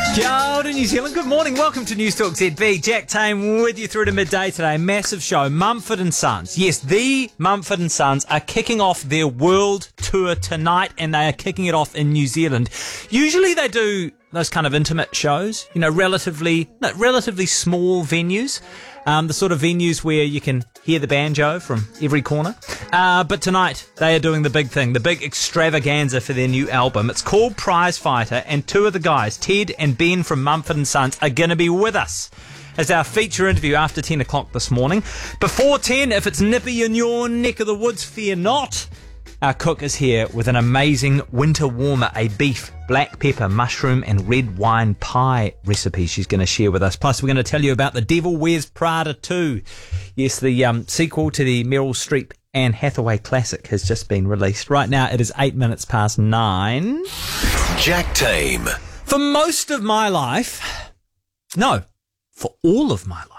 Kia ora, New Zealand. Good morning. Welcome to News Talk ZB. Jack Tame with you through to midday today. Massive show. Mumford & Sons. Yes, the Mumford & Sons are kicking off their world tour tonight, and they are kicking it off in New Zealand. Usually they do those kind of intimate shows, relatively small venues. The sort of venues where you can hear the banjo from every corner. But tonight, they are doing the big thing, the big extravaganza for their new album. It's called Prize Fighter, and two of the guys, Ted and Ben from Mumford & Sons, are going to be with us as our feature interview after 10 o'clock this morning. Before 10, if it's nippy in your neck of the woods, fear not. Our cook is here with an amazing winter warmer, a beef, black pepper, mushroom and red wine pie recipe she's going to share with us. Plus, we're going to tell you about The Devil Wears Prada 2. Yes, the sequel to the Meryl Streep Anne Hathaway classic has just been released. Right now, it is 8 minutes past 9. Jack Tame. For most of my life, no, for all of my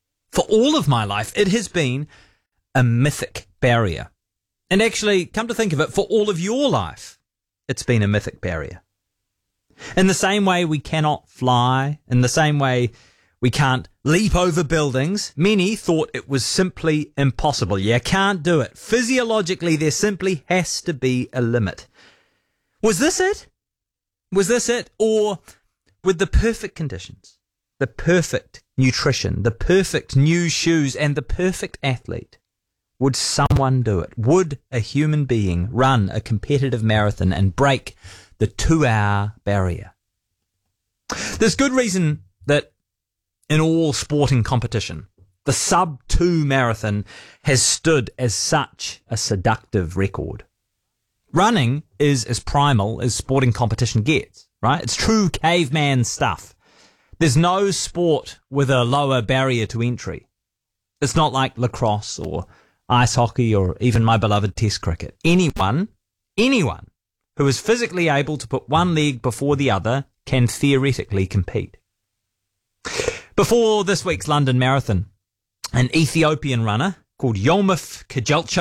life, it has been a mythic barrier. And actually, come to think of it, for all of your life, it's been a mythic barrier. In the same way we cannot fly, in the same way we can't leap over buildings, many thought it was simply impossible. You can't do it. Physiologically, there simply has to be a limit. Was this it? Or with the perfect conditions, the perfect nutrition, the perfect new shoes, and the perfect athlete, would someone do it? Would a human being run a competitive marathon and break the 2-hour barrier? There's good reason that in all sporting competition, the sub-2 marathon has stood as such a seductive record. Running is as primal as sporting competition gets, right? It's true caveman stuff. There's no sport with a lower barrier to entry. It's not like lacrosse or ice hockey or even my beloved test cricket. Anyone who is physically able to put one leg before the other can theoretically compete. Before this week's London Marathon, an Ethiopian runner called Yomif Kejelcha